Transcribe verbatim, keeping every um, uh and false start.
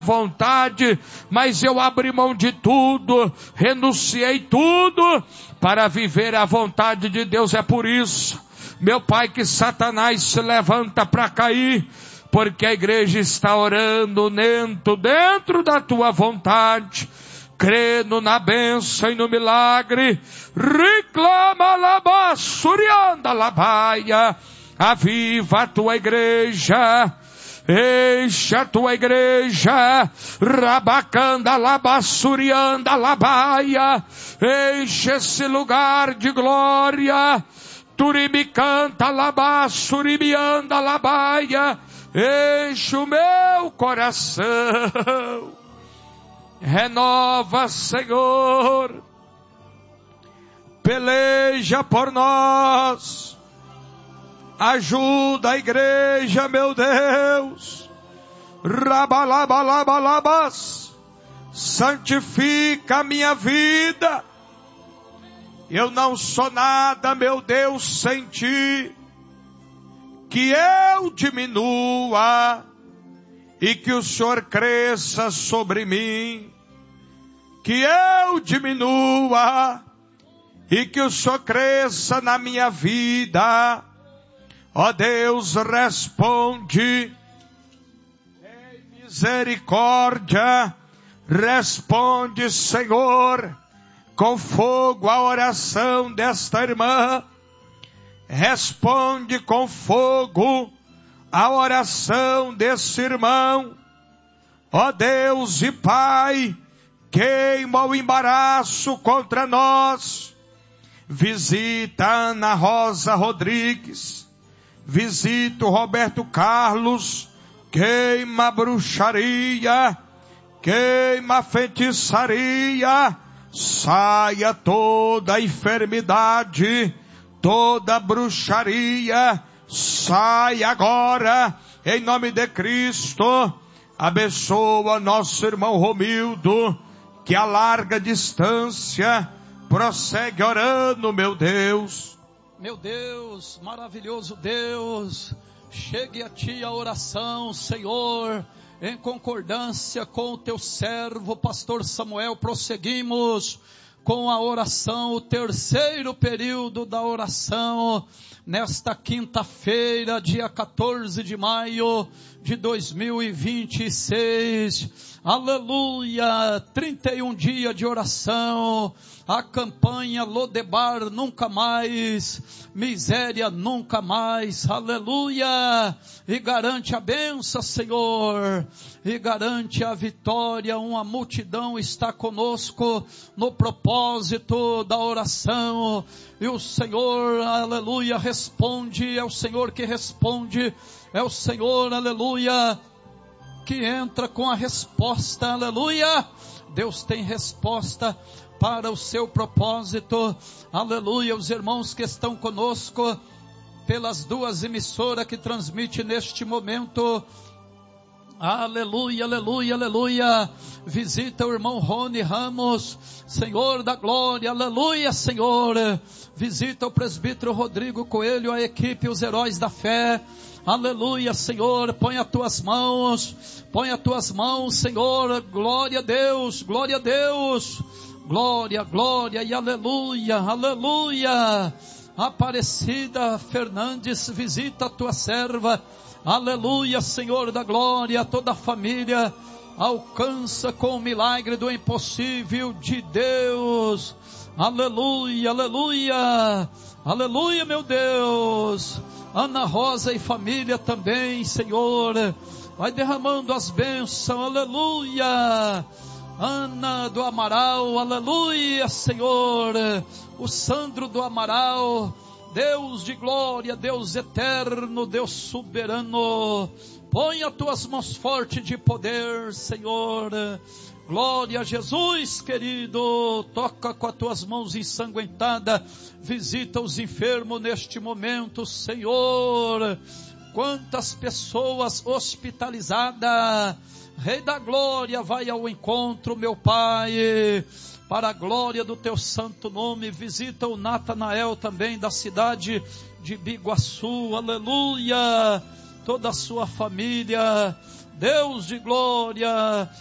vontade, mas eu abri mão de tudo, renunciei tudo para viver a vontade de Deus. É por isso, meu Pai, que Satanás se levanta para cair, porque a igreja está orando dentro, dentro da tua vontade, crendo na bênção e no milagre. Reclama labá, surianda labaia, aviva a tua igreja, enche a tua igreja, rabacanda labassurianda labaia, enche esse lugar de glória, turibicanta labassuribianda labaia, enche o meu coração, renova, Senhor, peleja por nós, ajuda a igreja, meu Deus, rabalabalabas, santifica a minha vida, eu não sou nada, meu Deus, sem ti, que eu diminua e que o Senhor cresça sobre mim, que eu diminua e que o Senhor cresça na minha vida. Ó Deus, responde em misericórdia, responde, Senhor, com fogo a oração desta irmã, responde com fogo a oração desse irmão. Ó Deus e Pai, queima o embaraço contra nós, visita Ana Rosa Rodrigues, visita o Roberto Carlos, queima a bruxaria, queima a feitiçaria, saia toda a enfermidade, toda a bruxaria, sai agora, em nome de Cristo. Abençoa nosso irmão Romildo, que a larga distância prossegue orando, meu Deus. Meu Deus, maravilhoso Deus, chegue a ti a oração, Senhor, em concordância com o teu servo, pastor Samuel. Prosseguimos com a oração, o terceiro período da oração, nesta quinta-feira, dia quatorze de maio de dois mil e vinte e seis, aleluia, trinta e um dias de oração, a campanha Lodebar nunca mais, miséria nunca mais, aleluia, e garante a bênção, Senhor, e garante a vitória. Uma multidão está conosco no propósito da oração, e o Senhor, aleluia, responde, é o Senhor que responde, é o Senhor, aleluia, que entra com a resposta, aleluia. Deus tem resposta para o seu propósito, aleluia. Os irmãos que estão conosco pelas duas emissoras que transmitem neste momento, aleluia, aleluia, aleluia. Visita o irmão Rony Ramos, Senhor da glória, aleluia, Senhor. Visita o presbítero Rodrigo Coelho, a equipe, os heróis da fé, aleluia, Senhor. Põe as tuas mãos, põe as tuas mãos, Senhor. Glória a Deus, glória a Deus, glória, glória e aleluia, aleluia. Aparecida Fernandes, visita a tua serva, aleluia, Senhor da glória. Toda a família alcança com o milagre do impossível de Deus, aleluia, aleluia, aleluia, meu Deus. Ana Rosa e família também, Senhor, vai derramando as bênçãos, aleluia. Ana do Amaral, aleluia, Senhor. O Sandro do Amaral, Deus de glória, Deus eterno, Deus soberano, põe as tuas mãos fortes de poder, Senhor. Glória a Jesus, querido. Toca com as tuas mãos ensanguentadas, visita os enfermos neste momento, Senhor. Quantas pessoas hospitalizadas, Rei da glória, vai ao encontro, meu Pai, para a glória do teu santo nome. Visita o Natanael também, da cidade de Biguaçu, aleluia, toda a sua família. Deus de glória,